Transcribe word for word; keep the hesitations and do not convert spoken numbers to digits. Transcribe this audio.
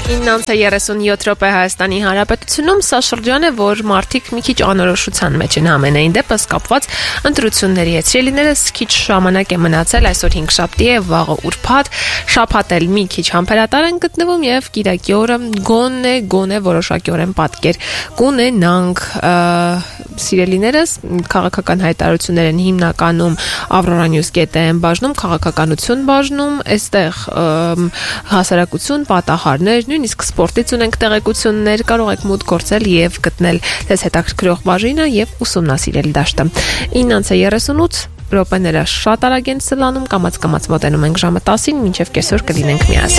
ինը երեսունյոթ րոպե Հայաստանի Հանրապետությունում սա շրջան է, որ մարդիկ մի քիչ անորոշության մեջ են ամենայն դեպս կապված ընտրությունների հետ։ Սիրելիներս, քիչ ժամանակ է մնացել, այսօր հինգշաբթի է, վաղը ուրբաթ, շաբաթ էլ մի քիչ համբերատար են գտնվում եւ կիրակի օրը գոնե գոնե որոշակիորեն պատկեր կունենանք։ Սիրելիներս, քաղաքական հայտարարություններ են հիմնականում Aurora News.am են բաժնում, քաղաքականություն բաժնում, այստեղ հասարակություն, պատահարներ, նույնիսկ սպորտից ունենք տեղեկություններ, կարող եք մուտք գործել եւ գտնել ձեզ հետաքրքրող բաժինը եւ ուսումնասիրել դաշտը։ ինը երեսունութ րոպեները շատ արագ են սլանում, կամաց-կամաց մոտենում ենք ժամը տասին, մինչեւ կեսօր կլինենք միասին։